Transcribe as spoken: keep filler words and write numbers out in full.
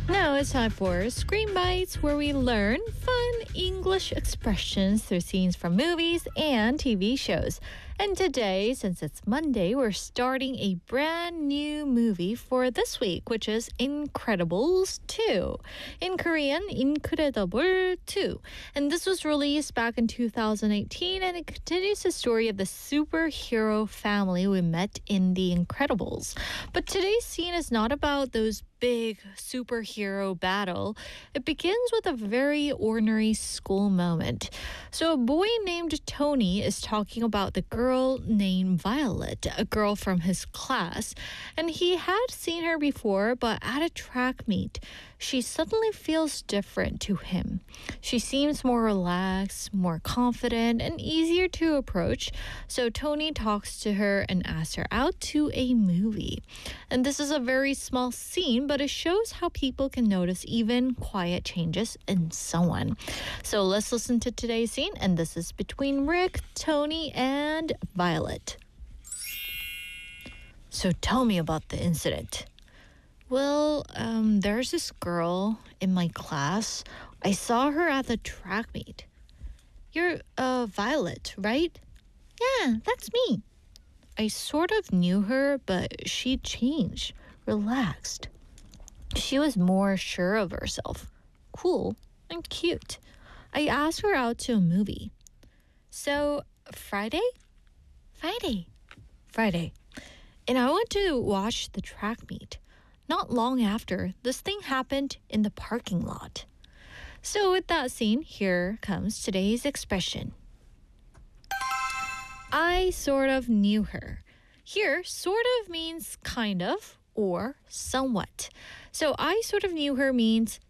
Now it's time for Screen Bites, where we learn fun English expressions through scenes from movies and T V shows. And today, since it's Monday, we're starting a brand new movie for this week, which is Incredibles two. In Korean, Incredible two. And this was released back in two thousand eighteen, and it continues the story of the superhero family we met in The Incredibles. But today's scene is not about those big superhero battle. It begins with a very ordinary school moment. So a boy named Tony is talking about the girl named Violet, a girl from his class, and he had seen her before, but at a track meet, she suddenly feels different to him. She seems more relaxed, more confident, and easier to approach. So Tony talks to her and asks her out to a movie. And this is a very small scene, but it shows how people can notice even quiet changes in someone. So let's listen to today's scene, and this is between Rick, Tony, and Violet. So tell me about the incident. Well, um, there's this girl in my class. I saw her at the track meet. You're, uh, Violet, right? Yeah, that's me. I sort of knew her, but she changed, relaxed. She was more sure of herself, cool and cute. I asked her out to a movie. So, Friday? Friday. Friday. And I went to watch the track meet. Not long after, this thing happened in the parking lot. So with that scene, here comes today's expression. I sort of knew her. Here, sort of means kind of or somewhat. So I sort of knew her means